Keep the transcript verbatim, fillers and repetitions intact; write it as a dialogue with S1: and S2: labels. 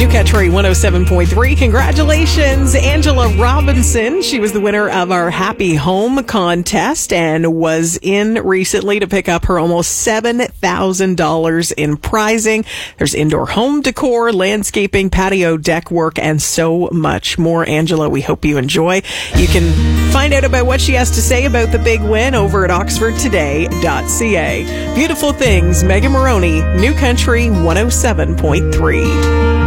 S1: New Country one oh seven point three. Congratulations, Angela Robinson. She was the winner of our Happy Home contest and was in recently to pick up her almost seven thousand dollars in prizing. There's indoor home decor, landscaping, patio deck work, and so much more. Angela, we hope you enjoy. You can find out about what she has to say about the big win over at oxford today dot c a. Beautiful things, Megan Maroney, New Country one oh seven point three.